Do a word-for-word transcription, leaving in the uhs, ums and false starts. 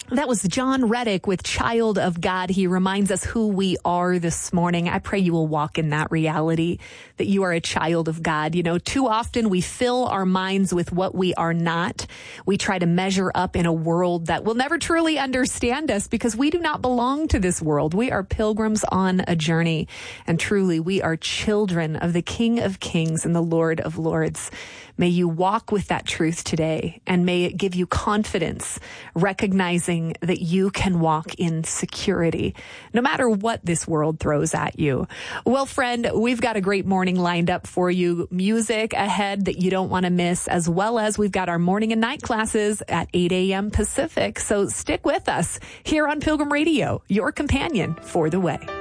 That was John Reddick with Child of God. He reminds us who we are this morning. I pray you will walk in that reality, that you are a child of God. You know, too often we fill our minds with what we are not. We try to measure up in a world that will never truly understand us because we do not belong to this world. We are pilgrims on a journey, and truly we are children of the King of Kings and the Lord of Lords. May you walk with that truth today, and may it give you confidence, recognizing that you can walk in security, no matter what this world throws at you. Well, friend, we've got a great morning lined up for you. Music ahead that you don't want to miss, as well as we've got our morning and night classes at eight a.m. Pacific. So stick with us here on Pilgrim Radio, your companion for the way.